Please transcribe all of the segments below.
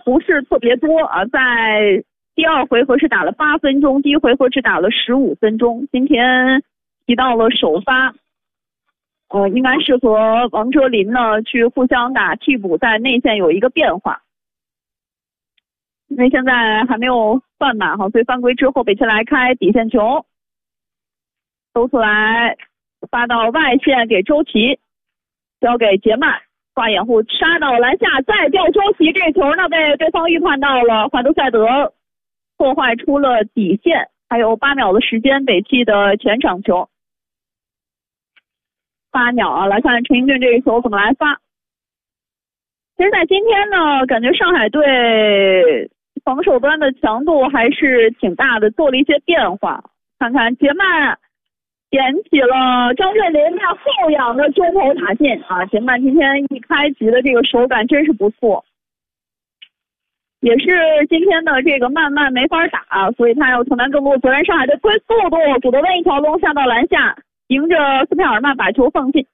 不是特别多啊，在第2回合是打了8分钟，第1回合只打了15分钟。今天提到了首发，应该是和王哲林呢去互相打替补，在内线有一个变化。因为现在还没有犯满哈，所以犯规之后北齐来开底线球，兜出来发到外线给周琦，交给杰曼，挂掩护杀到篮下，再吊周琦，这球呢被对方预判到了，怀德塞德破坏出了底线，还有8秒的时间，北齐的前场球8秒啊，来看陈英俊这一球怎么来发。其实在今天呢，感觉上海队防守端的强度还是挺大的，做了一些变化。看看杰曼点起了张镇麟那后仰的中投打进啊！杰曼今天一开局的这个手感真是不错，也是今天的这个慢慢没法打，所以他要承担更多的责任。上海队推速度，古德温一条龙下到篮下，迎着斯佩尔曼把球放进。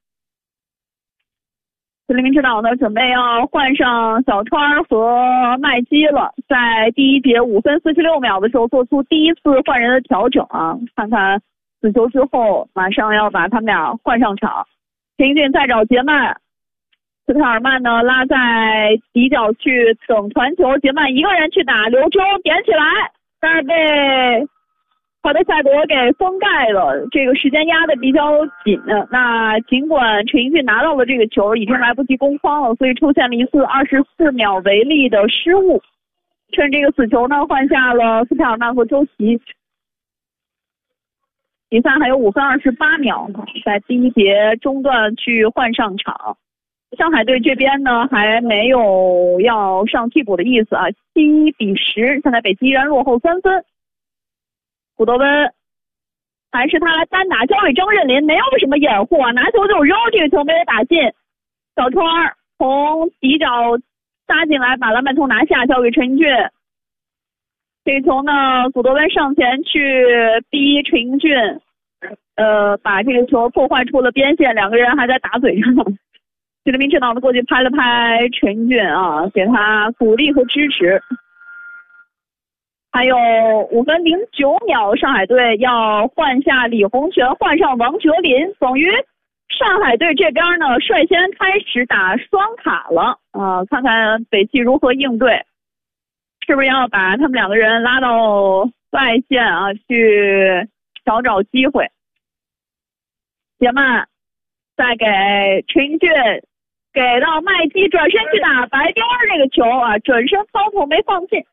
孙立民指导呢，准备要换上小川和麦基了，在第1节5分46秒的时候做出第一次换人的调整啊！看看此球之后，马上要把他们俩换上场。陈英俊再找杰曼，斯佩尔曼呢拉在底角去等传球，杰曼一个人去打，刘铮点起来，但是被怀德塞德给封盖了，这个时间压得比较紧。那尽管陈英俊拿到了这个球，已经来不及攻框了，所以出现了一次24秒为例的失误。趁这个死球呢，换下了斯佩尔曼和周琦。比赛还有5分28秒，在第1节中段去换上场。上海队这边呢还没有要上替补的意思啊，7-10，现在北齐依然落后3分。古德温还是他来单打，交给张镇麟，没有什么掩护啊，拿球就扔，这个球没有打进。小川从底角杀进来，把篮板头拿下，交给陈英俊。这个球呢，古德温上前去逼陈英俊，把这个球破坏出了边线，两个人还在打嘴上。徐立民指导的过去拍了拍陈英俊啊，给他鼓励和支持。还有5分09秒，上海队要换下李洪权，换上王哲林，等于上海队这边呢率先开始打双卡了啊！看看北齐如何应对，是不是要把他们两个人拉到外线啊，去找机会。杰曼再给陈英俊，给到麦基，转身去打白边这个球啊，转身抛投没放进。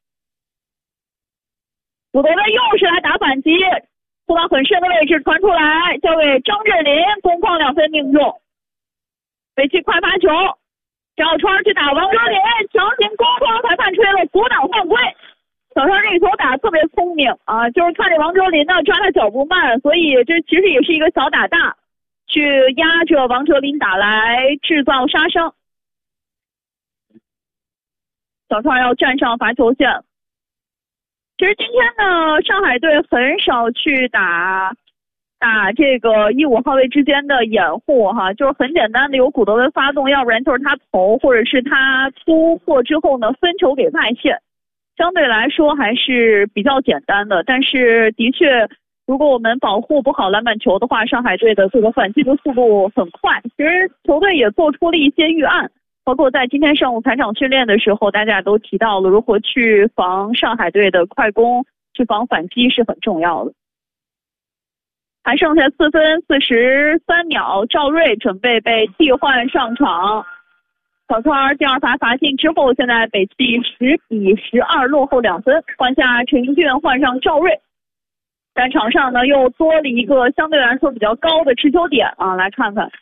古德温又是来打反击，突到很深的位置传出来，交给张镇麟，攻框2分命中。北齐快发球，小川去打王哲林，强行攻框，裁判吹了阻挡犯规。小川这个球打得特别聪明啊，就是看这王哲林呢抓他脚步慢，所以这其实也是一个小打大，去压着王哲林打来制造杀伤。小川要站上罚球线。其实今天呢，上海队很少去打这个1、5号位之间的掩护哈，就是很简单的由古德温发动，要不然就是他投，或者是他突破之后呢分球给外线，相对来说还是比较简单的。但是的确，如果我们保护不好篮板球的话，上海队的这个反击的速度很快。其实球队也做出了一些预案。包括在今天上午排场训练的时候，大家都提到了如何去防上海队的快攻，去防反击是很重要的。还剩下4分43秒，赵睿准备被替换上场。小川第2罚罚进之后，现在北齐10-12落后2分，换下陈英俊，换上赵睿。在场上呢又多了一个相对来说比较高的持球点啊，来看看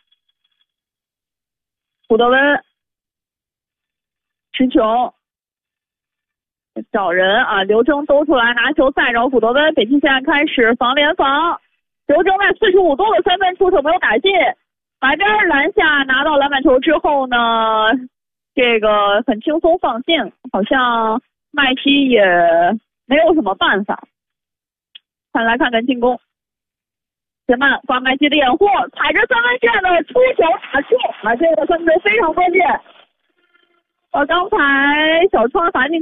古德温。持球，找人啊！刘铮兜出来拿球再找古德温，北齐现在开始防联防。刘铮在45度的3分出手没有打进，白边篮下拿到篮板球之后呢，这个很轻松放进，好像麦基也没有什么办法。来看看进攻，杰曼挂麦基的掩护，踩着3分线的出球打中啊！这个分球非常关键。刚才小川罚进